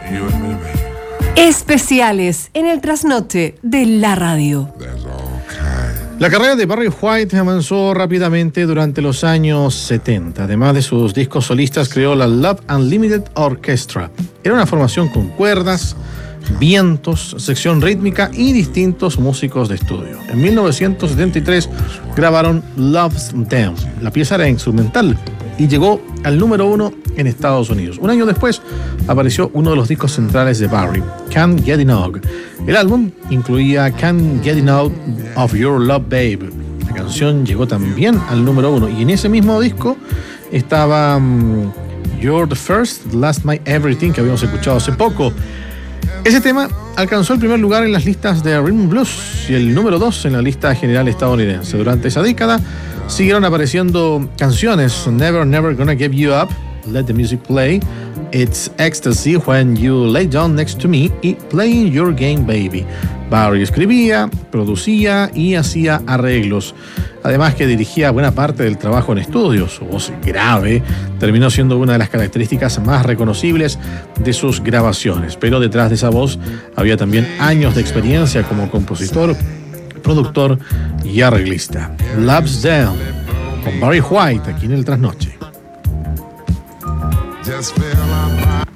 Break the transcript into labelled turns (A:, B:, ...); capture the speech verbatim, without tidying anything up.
A: Especiales en el trasnoche de la radio.
B: La carrera de Barry White avanzó rápidamente durante los años setenta. Además de sus discos solistas, creó la Love Unlimited Orchestra. Era una formación con cuerdas, vientos, sección rítmica y distintos músicos de estudio. En mil novecientos setenta y tres grabaron Love's Down. La pieza era instrumental y llegó al número uno en Estados Unidos. Un año después apareció uno de los discos centrales de Barry, Can't Get Enough. El álbum incluía Can't Get Enough of Your Love Babe. La canción llegó también al número uno y en ese mismo disco estaba um, You're the First, the Last, My Everything, que habíamos escuchado hace poco. Ese tema alcanzó el primer lugar en las listas de Rhythm and Blues y el número dos en la lista general estadounidense. Durante esa década siguieron apareciendo canciones: Never, Never Gonna Give You Up, Let the Music Play, It's Ecstasy When You Lay Down Next to Me y Playing Your Game Baby. Barry escribía, producía y hacía arreglos. Además que dirigía buena parte del trabajo en estudio. Su voz grave terminó siendo una de las características más reconocibles de sus grabaciones. Pero detrás de esa voz había también años de experiencia como compositor, productor y arreglista. Love's Down, con Barry White, aquí en el Trasnoche. Just feel